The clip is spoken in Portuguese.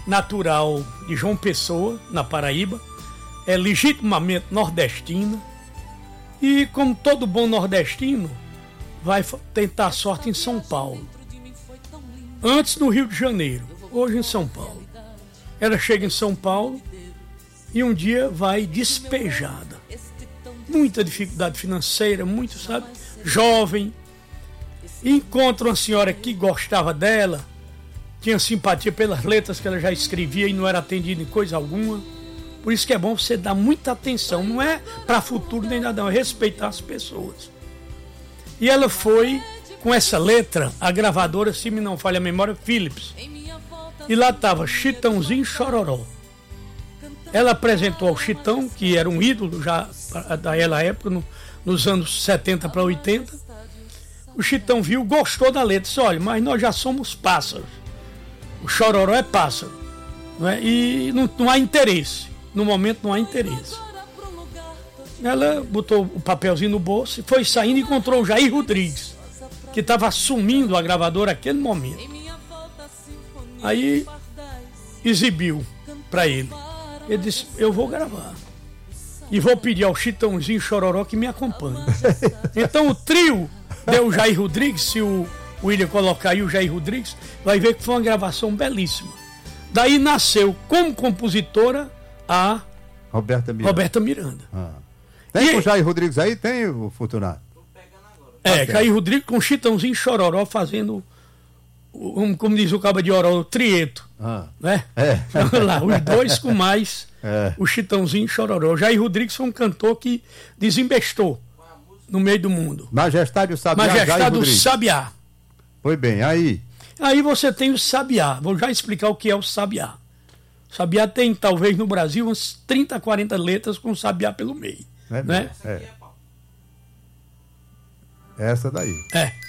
natural de João Pessoa, na Paraíba, é legitimamente nordestina e, como todo bom nordestino, vai tentar sorte em São Paulo. Antes no Rio de Janeiro, hoje em São Paulo. Ela chega em São Paulo e um dia vai despejada. Muita dificuldade financeira, muito, sabe, jovem. E encontra uma senhora que gostava dela, tinha simpatia pelas letras que ela já escrevia e não era atendida em coisa alguma. Por isso que é bom você dar muita atenção, não é para futuro nem nada, não, é respeitar as pessoas. E ela foi com essa letra, a gravadora, se me não falha a memória, Philips. E lá estava Chitãozinho Chororó. Ela apresentou ao Chitão, que era um ídolo já daquela época, nos anos 70 para 80. O Chitão viu, gostou da letra, disse, olha, mas nós já somos pássaros. O Chororó é pássaro, não é? E não há interesse. No momento não há interesse. Ela botou o papelzinho no bolso, foi saindo e encontrou o Jair Rodrigues, que estava assumindo a gravadora naquele momento. Aí exibiu para ele. Ele disse, eu vou gravar. E vou pedir ao Chitãozinho Chororó que me acompanhe. Então o trio deu o Jair Rodrigues, se o William colocar aí o Jair Rodrigues, vai ver que foi uma gravação belíssima. Daí nasceu como compositora a Roberta Miranda. Tem o Jair Rodrigues aí? Tem o Fortunato? Jair Rodrigues com Chitãozinho Chororó fazendo, como diz o cabo de Oró, o trieto. Né? Vamos lá, os dois com mais o Chitãozinho Chororó. Jair Rodrigues foi um cantor que desembestou no meio do mundo. Majestade do Sabiá. Majestade do Sabiá. Foi bem, aí você tem o Sabiá. Vou já explicar o que é o Sabiá. O Sabiá tem, talvez, no Brasil, umas 30, 40 letras com Sabiá pelo meio. Né? Essa daí.